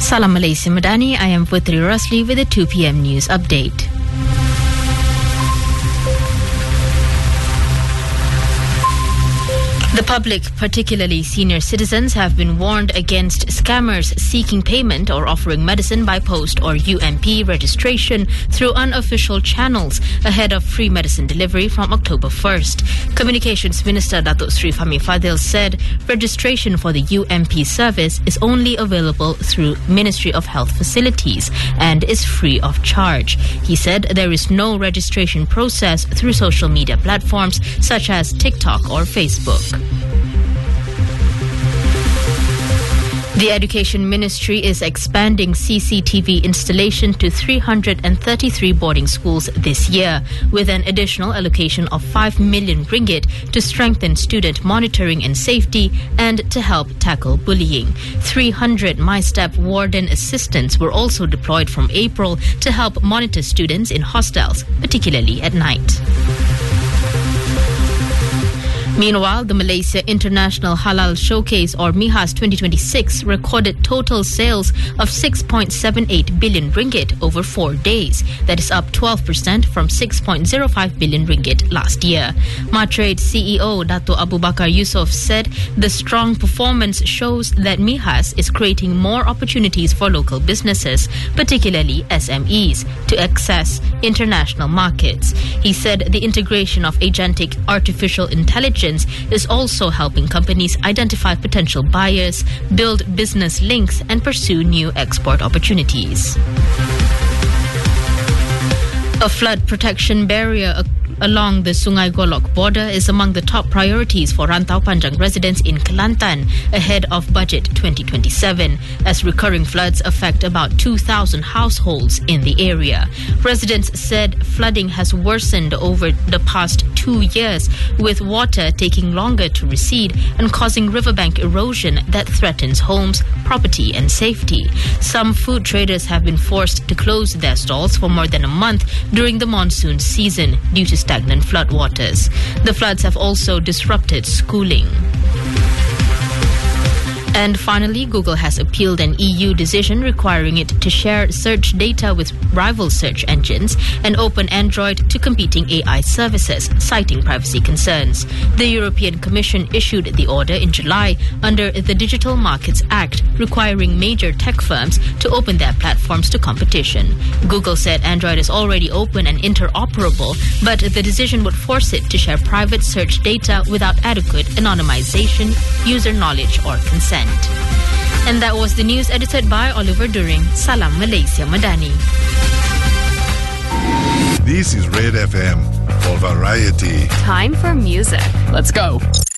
Salam Malaysia Madani, I am Putri Rosli with a 2 p.m. news update. The public, particularly senior citizens, have been warned against scammers seeking payment or offering medicine by post or UMP registration through unofficial channels ahead of free medicine delivery from October 1st. Communications Minister Datuk Sri Fahmi Fadil said registration for the UMP service is only available through Ministry of Health facilities and is free of charge. He said there is no registration process through social media platforms such as TikTok or Facebook. The Education Ministry is expanding CCTV installation to 333 boarding schools this year, with an additional allocation of 5 million ringgit to strengthen student monitoring and safety and to help tackle bullying. 300 MyStep warden assistants were also deployed from April to help monitor students in hostels, particularly at night. Meanwhile, the Malaysia International Halal Showcase or MIHAS 2026 recorded total sales of 6.78 billion ringgit over 4 days. That is up 12% from 6.05 billion ringgit last year. Matrade CEO Dato' Abu Bakar Yusof said the strong performance shows that MIHAS is creating more opportunities for local businesses, particularly SMEs, to access international markets. He said the integration of agentic artificial intelligence is also helping companies identify potential buyers, build business links, and pursue new export opportunities. A flood protection barrier along the Sungai Golok border is among the top priorities for Rantau Panjang residents in Kelantan ahead of Budget 2027, as recurring floods affect about 2,000 households in the area. Residents said flooding has worsened over the past 2 years, with water taking longer to recede and causing riverbank erosion that threatens homes, property and safety. Some food traders have been forced to close their stalls for more than a month during the monsoon season due to stagnant floodwaters. The floods have also disrupted schooling. And finally, Google has appealed an EU decision requiring it to share search data with rival search engines and open Android to competing AI services, citing privacy concerns. The European Commission issued the order in July under the Digital Markets Act, requiring major tech firms to open their platforms to competition. Google said Android is already open and interoperable, but the decision would force it to share private search data without adequate anonymization, user knowledge or consent. And that was the news edited by Oliver During. Salam Malaysia Madani. This is Red FM for variety. Time for music. Let's go.